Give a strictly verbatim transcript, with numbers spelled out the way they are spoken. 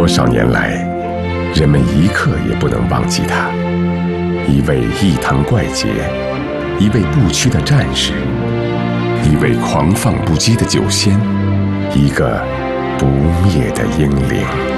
多少年来，人们一刻也不能忘记他，一位一堂怪杰，一位不屈的战士，一位狂放不羁的酒仙，一个不灭的英灵。